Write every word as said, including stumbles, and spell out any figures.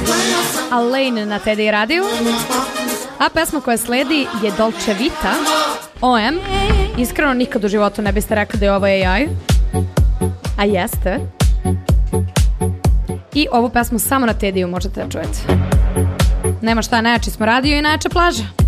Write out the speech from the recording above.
Alaine na Teddy radiju. A pesma koja sledi je Dolce Vita, O M. Iskreno nikad u životu ne biste rekli da je ovo A I. A jeste. I ovu pesmu samo na Tediju možete da čujete. Nema šta, najjači smo radio i najjača plaža.